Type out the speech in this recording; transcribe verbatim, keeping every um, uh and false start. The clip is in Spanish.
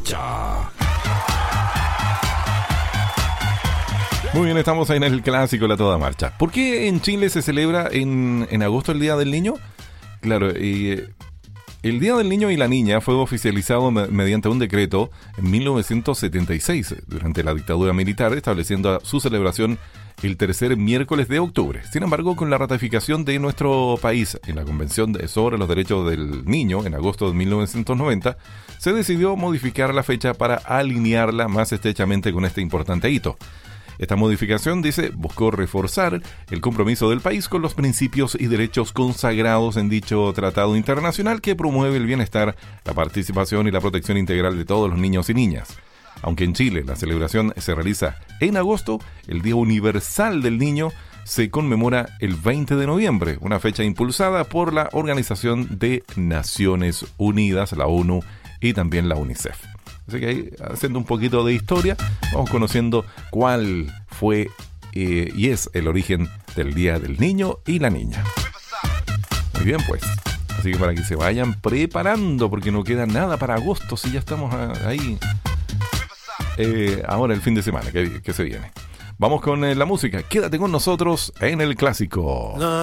marcha. Muy bien, estamos ahí en el clásico La Toda Marcha. ¿Por qué en Chile se celebra en, en agosto el Día del Niño? Claro, eh, el Día del Niño y la Niña fue oficializado me- mediante un decreto en mil novecientos setenta y seis, durante la dictadura militar, estableciendo su celebración el tercer miércoles de octubre. Sin embargo, con la ratificación de nuestro país en la Convención de- sobre los Derechos del Niño en agosto de mil novecientos noventa, se decidió modificar la fecha para alinearla más estrechamente con este importante hito. Esta modificación, dice, buscó reforzar el compromiso del país con los principios y derechos consagrados en dicho tratado internacional que promueve el bienestar, la participación y la protección integral de todos los niños y niñas. Aunque en Chile la celebración se realiza en agosto, el Día Universal del Niño se conmemora el veinte de noviembre, una fecha impulsada por la Organización de Naciones Unidas, la ONU, y también la UNICEF. Así que ahí, haciendo un poquito de historia, vamos conociendo cuál fue eh, y es el origen del Día del Niño y la Niña. Muy bien, pues. Así que para que se vayan preparando, porque no queda nada para agosto, si ya estamos a- ahí. Eh, ahora el fin de semana que, que se viene. Vamos con eh, la música. Quédate con nosotros en el clásico.